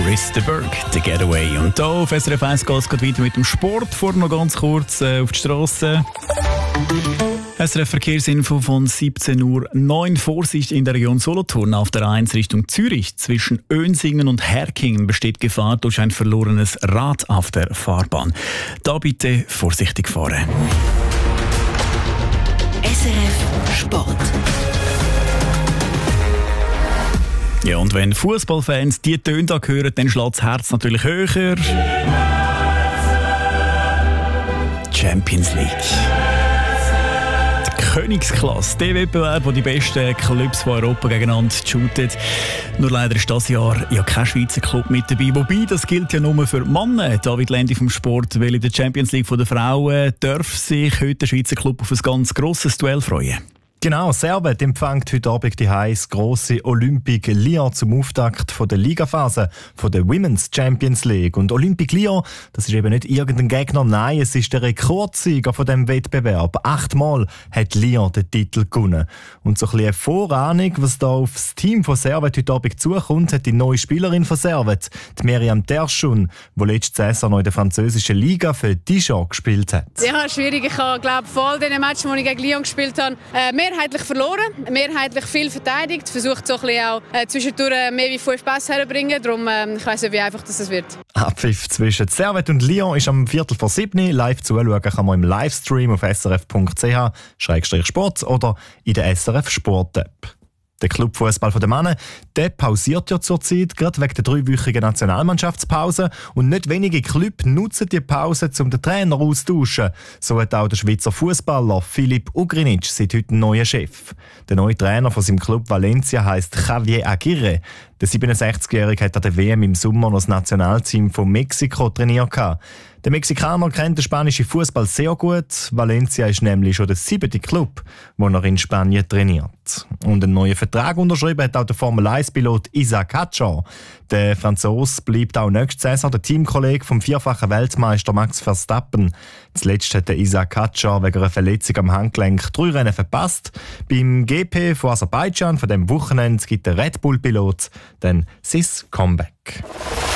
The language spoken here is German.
Arista Berg, The Getaway. Und hier auf SRF 1 geht es weiter mit dem Sport. Vorher noch ganz kurz auf die Strasse. SRF Verkehrsinfo von 17:09 Uhr. Vorsicht in der Region Solothurn auf der 1 Richtung Zürich. Zwischen Önsingen und Herkingen besteht Gefahr durch ein verlorenes Rad auf der Fahrbahn. Da bitte vorsichtig fahren. SRF Sport. Ja, und wenn Fußballfans die Töne da hören, dann schlägt das Herz natürlich höher. Champions League. Königsklasse, der Wettbewerb, wo die besten Clubs von Europa gegeneinander shooten. Nur leider ist dieses Jahr ja kein Schweizer Club mit dabei. Wobei, das gilt ja nur für Männer. David Lendi vom Sport, weil in der Champions League der Frauen darf sich heute der Schweizer Club auf ein ganz grosses Duell freuen. Genau, Servet empfängt heute Abend die heiß grosse Olympique Lyon zum Auftakt von der Ligaphase von der Women's Champions League. Und Olympique Lyon, das ist eben nicht irgendein Gegner, nein, es ist der Rekordsieger von dem Wettbewerb. 8-mal hat Lyon den Titel gewonnen. Und so ein bisschen eine Vorahnung, was da auf das Team von Servet heute Abend zukommt, hat die neue Spielerin von Servet, die Myriam Terschun, die letzte Saison noch in der französischen Liga für Dijon gespielt hat. Ja, schwierig. Ich habe, glaube vor all diesen Matches, die ich gegen Lyon gespielt habe, mehrheitlich verloren, mehrheitlich viel verteidigt, versucht so ein bisschen auch zwischendurch mehr wie 5 Pässe herzubringen. Darum, ich weiss nicht, wie einfach das wird. Abpfiff zwischen Servet und Lyon ist am 6:45. Live zuschauen kann man im Livestream auf srf.ch/sport oder in der SRF Sport-App. Der Clubfußball der Männer, der pausiert ja zurzeit, gerade wegen der 3-wöchigen Nationalmannschaftspause. Und nicht wenige Clubs nutzen die Pause, um den Trainer auszutauschen. So hat auch der Schweizer Fußballer Philipp Ugrinic seit heute einen neuen Chef. Der neue Trainer von seinem Club Valencia heisst Javier Aguirre. Der 67-Jährige hat an der WM im Sommer noch das Nationalteam von Mexiko trainiert. Der Mexikaner kennt den spanischen Fußball sehr gut. Valencia ist nämlich schon der 7. Club, den er in Spanien trainiert. Und einen neuen Vertrag unterschrieben hat auch der Formel-1-Pilot Isaac Hadjar. Der Franzose bleibt auch nächste Saison der Teamkollege vom vierfachen Weltmeister Max Verstappen. Zuletzt hat der Isaac Hadjar wegen einer Verletzung am Handgelenk 3 Rennen verpasst. Beim GP von Aserbaidschan von dem Wochenende gibt der Red Bull-Pilot dann sein Comeback.